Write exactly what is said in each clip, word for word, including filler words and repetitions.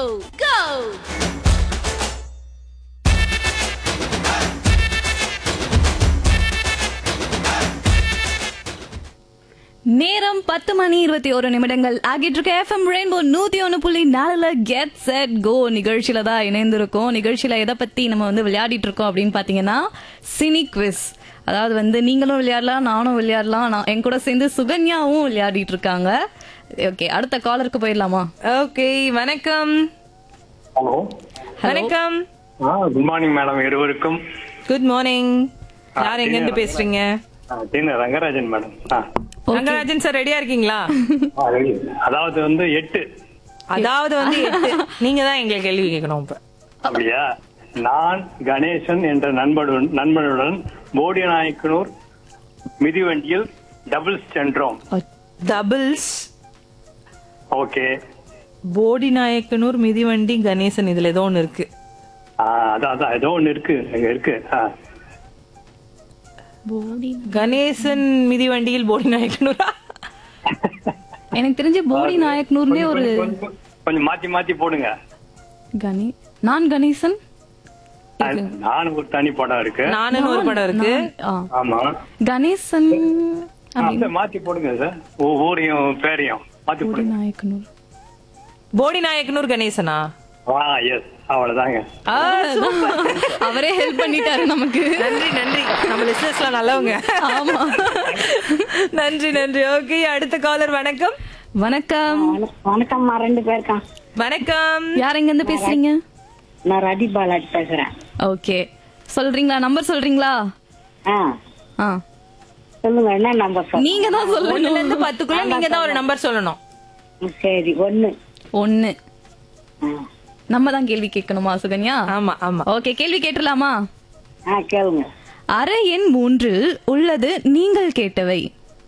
go. நேரம் பத்து மணி இருபத்தி ஒரு நிமிடங்கள் ஆகிட்டு இருக்க எஃப்எம் ரெயின்போ நூத்தி ஒன்னு புள்ளி நாலுல கெட் செட் கோ நிகழ்ச்சியில தான் இணைந்திருக்கோம். நிகழ்ச்சியில எதை பத்தி நம்ம வந்து விளையாடிட்டு இருக்கோம் அப்படின்னு பாத்தீங்கன்னா சினி குவிஸ். அதாவது வந்து நீங்களும் விளையாடலாம், நானும் விளையாடலாம், நான் என் கூட சேர்ந்து சுகன்யாவும் விளையாடிட்டு இருக்காங்க. ஓகே, அடுத்த காலருக்கு போயிடலாமா? ஓகே, வணக்கம். ஹலோ, வணக்கம். குட் மார்னிங் மேடம் இருவருக்கும். Good morning. யார் எங்க இருந்து பேசுறீங்க? ரங்கராஜன் மேடம். ரங்கராஜன் சார், ரெடியா இருக்கீங்களா? அதாவது வந்து எட்டு அதாவது வந்து எட்டு. நீங்க தான் எங்களை கேள்வி கேட்கணும் இப்ப. அப்படியா? நான் கணேசன் என்ற நண்பனுடன் நண்பனுடன் போடிநாயக்கனூர் மிதிவண்டியில் டபுள்ஸ் சென்றோம். டபுள்ஸ். ஓகே. போடி நாயக்கனூர் மிதிவண்டி கணேசன், இதுல ஏதோ ஒண்ணு இருக்கு. அதான் அதான் ஏதோ ஒண்ணு இருக்கு, அங்க இருக்கு. கணேசன் மிதிவண்டியில் போடி நாயக்கனூரா? எனக்கு தெரிஞ்சு போடி நாயக்கனூர்னே ஒரு கொஞ்சம் மாத்தி மாத்தி போடுங்க. கணே நான் கணேசன், நான் ஒரு தனி படம் இருக்கு, நானும் ஒரு படம் இருக்கு. ஆமா, கணேசன் மாத்தி போடுங்க சார். ஊரையும் பேரையும் மாத்தி போடுங்க. நாயக்கனூர் போடி நாயக்கனூர் கணேசனா? எஸ், அவ்வளவுதாங்க. அவரே ஹெல்ப் பண்ணிட்டாரு நமக்கு. நன்றி நன்றி. நம்ம லிஸ்னர்ஸ்லாம் நல்லவங்க. ஆமா, நன்றி நன்றி. ஓகே, அடுத்த காலர். வணக்கம். வணக்கம். வணக்கம், ரெண்டு பேருக்கா. வணக்கம். யார் எங்க இருந்து பேசுறீங்க? நான் ரதி பாலாஜி பேசுறேன். ஓகே, சொல்றீங்களா? நம்பர் சொல்றீங்களா? ஆ ஆ, சொல்லுங்க, என்ன நம்பர் சொல்லுங்க? நீங்க தான் ஒண்ணுல சொல்லணும். இருந்து பத்துக்குள்ள நீங்க தான் ஒரு நம்பர் சொல்லணும். சரி, ஒண்ணு. ஒண்ணு. ஆ. நம்ம தான் கேள்வி கேட்கணுமா சுகன்யா? ஆமா ஆமா. ஓகே, கேள்வி கேட்டுலாமா? ஆ, கேளுங்க. அறை எண் மூன்றில் உள்ளது நீங்கள் கேட்டவை.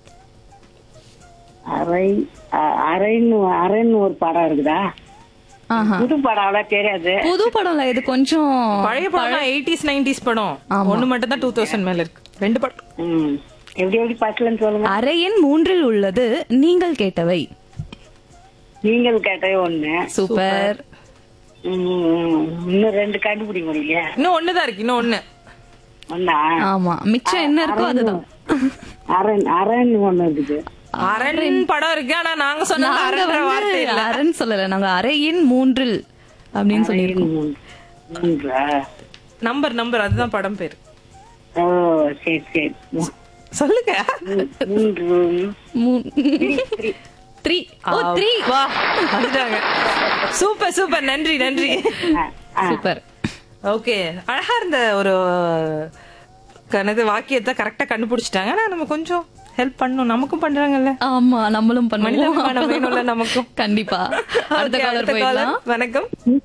அரை அ- அரைன்னு அரைன்னு ஒரு படம் இருக்குதா? ஆஹா, புது படம் அவ்வளவு தெரியாது. புது படம்ல இது, கொஞ்சம் பழைய படம் எயிட்டிஸ் நைன்டிஸ் படம். ஆமா. ஒண்ணு மட்டும் தான் டூ தௌசண்ட் மேல இருக்கு. ரெண்டு படம். ம். எப்படி எப்படி பசலன்னு சொல்லுங்க. அறை எண் மூன்றில் உள்ளது நீங்கள் கேட்டவை. நீங்கள் கேட்டே ஒண்ணு. சூப்பர். ம், இன்னும் ரெண்டு கண்டுபிடிக்க முடியல. இன்னும் ஒண்ணுதான் இருக்கு. இன்னும் ஒண்ணு. ஒண்ணா? ஆமா, மிச்சம் என்ன இருக்கோ அதுதான். அரண் அரைன்னு ஒண்ணு இருக்குது. அரண் படம் இருக்கு. ஆனா நாங்க சொன்ன நாங்க அரண்ற வார்த்தை வந்து இல்ல. அரண் சொல்லல, நாங்க அறையின் மூன்றில் அப்படின்னு சொல்லியிருக்கோம். மூன்று. மூன்றா? நம்பர் நம்பர் அதுதான் படம் பேரு. ஓ, சரி சரி. சொல்லுங்க. மூன்று. த்ரீ. ஓ, த்ரீ. வா, வந்துட்டாங்க. Super super. நன்றி நன்றி. சூப்பர். ஓகே, அழகா இருந்த ஒரு கனது வாக்கியத்தை கரெக்டா கண்டுபிடிச்சிட்டாங்க. ஆனா நம்ம கொஞ்சம் ஹெல்ப் பண்ணணும். நமக்கும் பண்றாங்கல்ல. ஆமா, நம்மளும் பண்ணுவோம். மனிதாபிமானம் வேணும்ல நமக்கும். கண்டிப்பா. அடுத்த Okay, காலர் அடுத்த caller. போயிடலாம். வணக்கம்.